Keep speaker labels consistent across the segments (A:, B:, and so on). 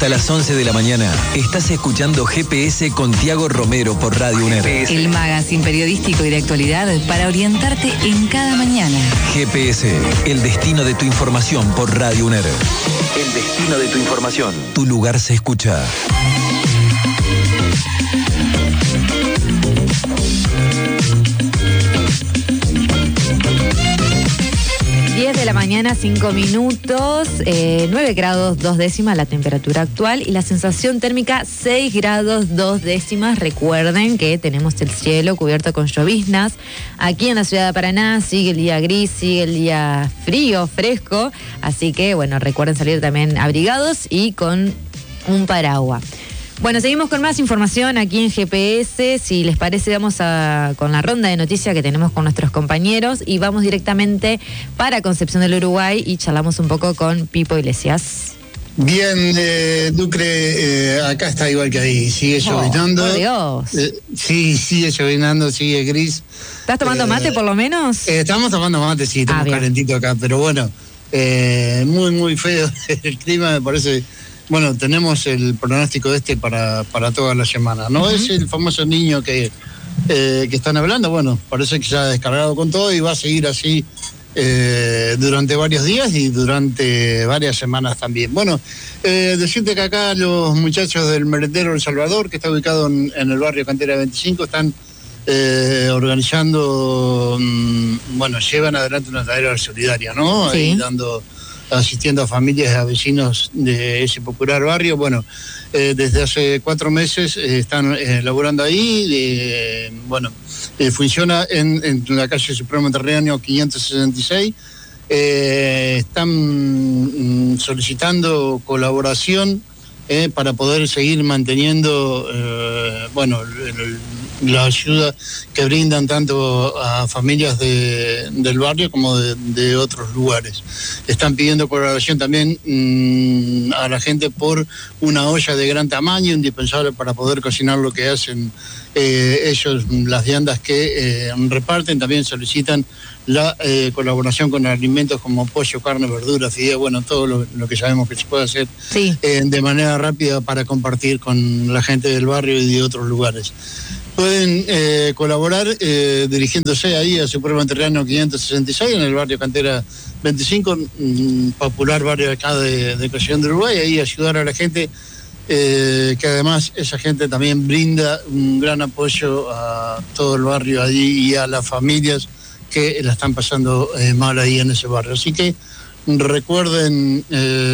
A: Hasta las 11 de la mañana estás escuchando GPS con Tiago Romero por Radio UNER.
B: El magazine periodístico y de actualidad para orientarte en cada mañana.
A: GPS, el destino de tu información por Radio UNER. El destino de tu información. Tu lugar se escucha.
C: 10 de la mañana, 5 minutos, 9 grados 2 décimas la temperatura actual y la sensación térmica 6 grados 2 décimas. Recuerden que tenemos el cielo cubierto con lloviznas. Aquí en la ciudad de Paraná sigue el día gris, sigue el día frío, fresco. Así que, bueno, recuerden salir también abrigados y con un paraguas. Bueno, seguimos con más información aquí en GPS. Si les parece, vamos con la ronda de noticias que tenemos con nuestros compañeros y vamos directamente para Concepción del Uruguay y charlamos un poco con Pipo Iglesias.
D: Bien, Ducre, acá está igual que ahí, sigue llovinando.
C: Por Dios.
D: Sí, sigue llovinando, sigue gris.
C: ¿Estás tomando mate por lo menos?
D: Estamos tomando mate, sí, estamos calentitos acá, pero bueno, muy, muy feo el clima, me parece. Bueno, tenemos el pronóstico para toda la semana, ¿no? Es el famoso niño que están hablando, bueno, parece que se ha descargado con todo y va a seguir así durante varios días y durante varias semanas también. Bueno, decirte que acá los muchachos del merendero El Salvador, que está ubicado en el barrio Cantera 25, están organizando, bueno, llevan adelante una tarea solidaria, ¿no?
C: Sí.
D: Ahí asistiendo a familias y a vecinos de ese popular barrio. Bueno, desde hace 4 meses están laburando ahí. Funciona en la calle Supremo Terreno 566. Están solicitando colaboración para poder seguir manteniendo la ayuda que brindan tanto a familias del barrio como de otros lugares. Están pidiendo colaboración también a la gente por una olla de gran tamaño, indispensable para poder cocinar lo que hacen ellos, las viandas que reparten. También solicitan la colaboración con alimentos como pollo, carne, verduras, fideos, bueno, todo lo que sabemos que se puede hacer de manera rápida para compartir con la gente del barrio y de otros lugares. Pueden colaborar dirigiéndose ahí a Supremo Terreno 566 en el barrio Cantera 25, popular barrio acá de Concepción del Uruguay, ahí ayudar a la gente, que además esa gente también brinda un gran apoyo a todo el barrio allí y a las familias que la están pasando mal ahí en ese barrio. Así que recuerden,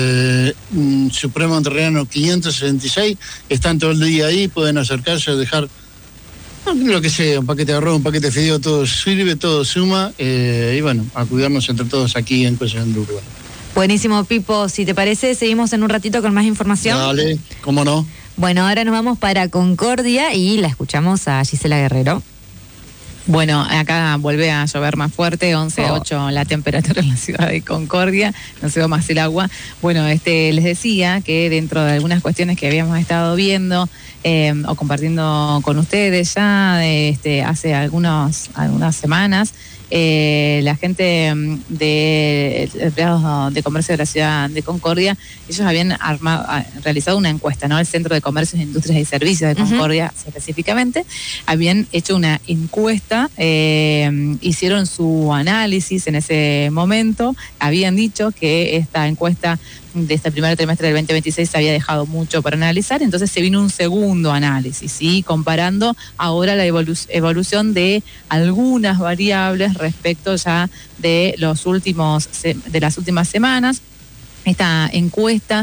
D: Supremo Terreno 566, están todo el día ahí, pueden acercarse a dejar lo que sea, un paquete de arroz, un paquete de fideo, todo sirve, todo suma, y bueno, a cuidarnos entre todos aquí en Concepción del Uruguay.
C: Buenísimo, Pipo. Si te parece, seguimos en un ratito con más información.
D: Dale, cómo no.
C: Bueno, ahora nos vamos para Concordia y la escuchamos a Gisela Guerrero.
E: Bueno, acá vuelve a llover más fuerte, 11,8 la temperatura en la ciudad de Concordia, no se va más el agua. Bueno, les decía que dentro de algunas cuestiones que habíamos estado viendo o compartiendo con ustedes ya hace algunas semanas, la gente de empleados de comercio de la ciudad de Concordia, ellos habían realizado una encuesta, ¿no? El Centro de Comercios, Industrias y Servicios de Concordia específicamente, habían hecho una encuesta, hicieron su análisis en ese momento, habían dicho que esta encuesta de este primer trimestre del 2026 se había dejado mucho para analizar, entonces se vino un segundo análisis, ¿sí? Comparando ahora la evolución de algunas variables respecto ya de las últimas semanas. Esta encuesta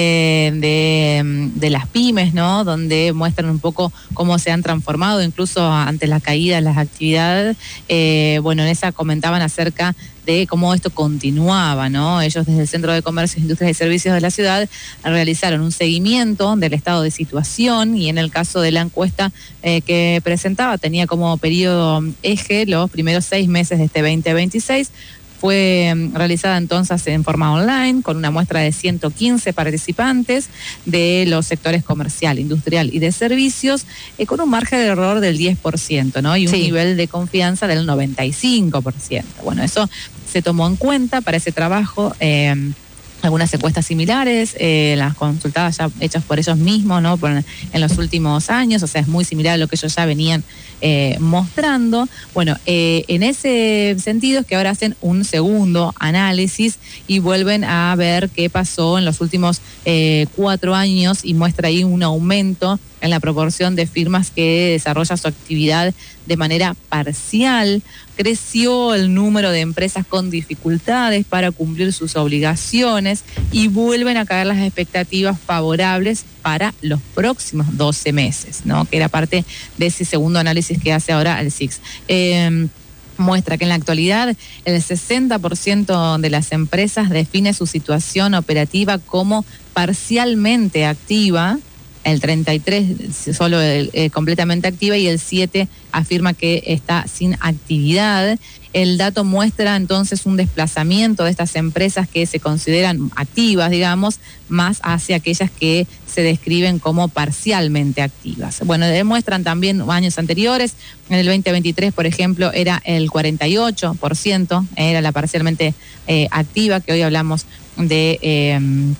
E: de las pymes, ¿no? Donde muestran un poco cómo se han transformado, incluso ante la caída de las actividades. En esa comentaban acerca de cómo esto continuaba, ¿no? Ellos desde el Centro de Comercios, Industrias y Servicios de la ciudad realizaron un seguimiento del estado de situación y en el caso de la encuesta que presentaba tenía como periodo eje los primeros 6 meses de este 2026. Fue realizada entonces en forma online con una muestra de 115 participantes de los sectores comercial, industrial y de servicios, con un margen de error del 10%, ¿no? Y un nivel de confianza del 95%. Bueno, eso se tomó en cuenta para ese trabajo algunas encuestas similares, las consultadas ya hechas por ellos mismos, ¿no? En los últimos años, o sea, es muy similar a lo que ellos ya venían mostrando. Bueno, en ese sentido es que ahora hacen un segundo análisis y vuelven a ver qué pasó en los últimos 4 años y muestra ahí un aumento en la proporción de firmas que desarrolla su actividad de manera parcial. Creció el número de empresas con dificultades para cumplir sus obligaciones y vuelven a caer las expectativas favorables para los próximos 12 meses, ¿no? Que era parte de ese segundo análisis que hace ahora el SIX. Muestra que en la actualidad el 60% de las empresas define su situación operativa como parcialmente activa, el 33% solo completamente activa y el 7% afirma que está sin actividad. El dato muestra entonces un desplazamiento de estas empresas que se consideran activas, digamos, más hacia aquellas que se describen como parcialmente activas. Bueno, demuestran también años anteriores, en el 2023, por ejemplo, era el 48%, era la parcialmente activa, que hoy hablamos del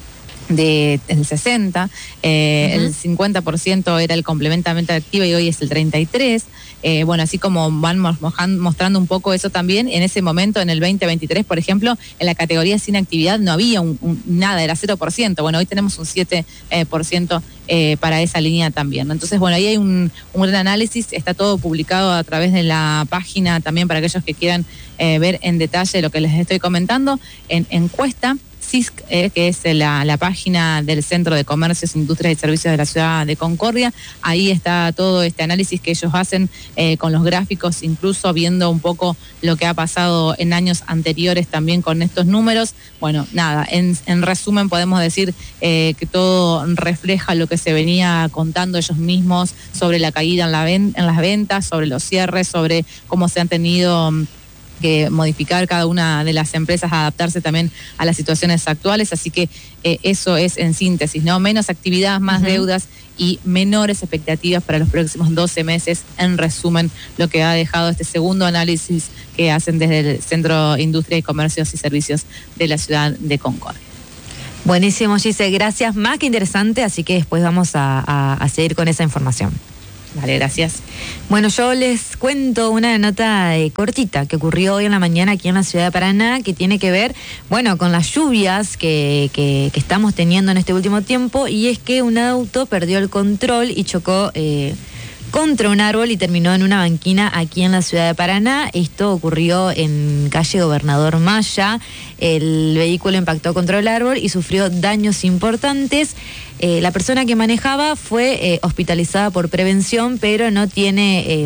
E: 60%, el 50% era el complementamente activa y hoy es el 33%. Bueno, así como van mostrando un poco eso también, en ese momento, en el 2023, por ejemplo, en la categoría sin actividad no había nada, era 0%. Bueno, hoy tenemos un 7% para esa línea también, ¿no? Entonces, bueno, ahí hay un gran análisis, está todo publicado a través de la página también para aquellos que quieran ver en detalle lo que les estoy comentando, en encuesta. CISC, que es la página del Centro de Comercios, Industrias y Servicios de la Ciudad de Concordia. Ahí está todo este análisis que ellos hacen con los gráficos, incluso viendo un poco lo que ha pasado en años anteriores también con estos números. Bueno, nada, en resumen podemos decir que todo refleja lo que se venía contando ellos mismos sobre la caída en las ventas, sobre los cierres, sobre cómo se han tenido que modificar cada una de las empresas, adaptarse también a las situaciones actuales, así que eso es en síntesis, ¿no? Menos actividad, más deudas y menores expectativas para los próximos 12 meses, en resumen, lo que ha dejado este segundo análisis que hacen desde el Centro de Industria y Comercios y Servicios de la Ciudad de Concordia.
C: Buenísimo, Gise, gracias, más que interesante, así que después vamos a seguir con esa información.
E: Vale, gracias.
C: Bueno, yo les cuento una nota cortita que ocurrió hoy en la mañana aquí en la ciudad de Paraná, que tiene que ver, bueno, con las lluvias que estamos teniendo en este último tiempo, y es que un auto perdió el control y chocó contra un árbol y terminó en una banquina aquí en la ciudad de Paraná. Esto ocurrió en calle Gobernador Maya. El vehículo impactó contra el árbol y sufrió daños importantes. La persona que manejaba fue hospitalizada por prevención, pero no tiene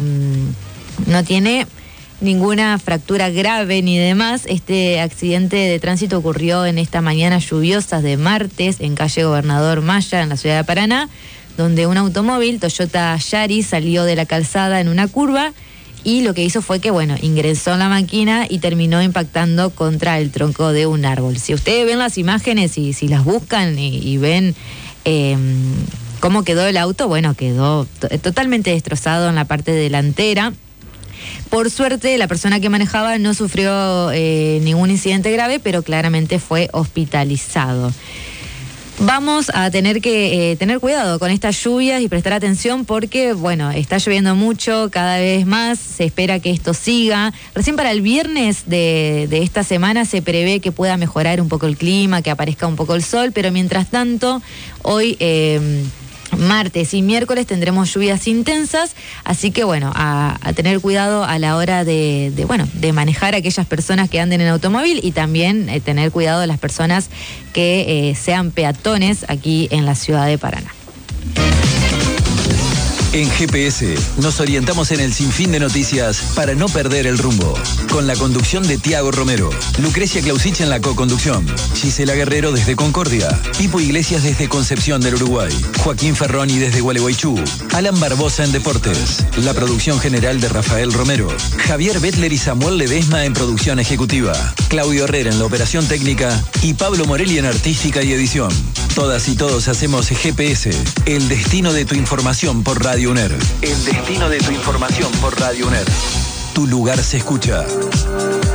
C: ninguna fractura grave ni demás. Este accidente de tránsito ocurrió en esta mañana lluviosa de martes en calle Gobernador Maya, en la ciudad de Paraná, donde un automóvil Toyota Yaris salió de la calzada en una curva y lo que hizo fue que, bueno, ingresó en la máquina y terminó impactando contra el tronco de un árbol. Si ustedes ven las imágenes y si las buscan y ven cómo quedó el auto, bueno, quedó totalmente destrozado en la parte delantera. Por suerte, la persona que manejaba no sufrió ningún incidente grave, pero claramente fue hospitalizado. Vamos a tener que tener cuidado con estas lluvias y prestar atención porque, bueno, está lloviendo mucho, cada vez más, se espera que esto siga. Recién para el viernes de esta semana se prevé que pueda mejorar un poco el clima, que aparezca un poco el sol, pero mientras tanto, hoy martes y miércoles tendremos lluvias intensas, así que bueno, a tener cuidado a la hora de manejar a aquellas personas que anden en automóvil y también tener cuidado de las personas que sean peatones aquí en la ciudad de Paraná.
A: En GPS nos orientamos en el sinfín de noticias para no perder el rumbo. Con la conducción de Tiago Romero, Lucrecia Clausich en la co-conducción, Gisela Guerrero desde Concordia, Pipo Iglesias desde Concepción del Uruguay, Joaquín Ferroni desde Gualeguaychú, Alan Barbosa en Deportes, la producción general de Rafael Romero, Javier Bettler y Samuel Ledesma en producción ejecutiva, Claudio Herrera en la operación técnica y Pablo Morelli en artística y edición. Todas y todos hacemos GPS, el destino de tu información por Radio UNER. El destino de tu información por Radio UNER. Tu lugar se escucha.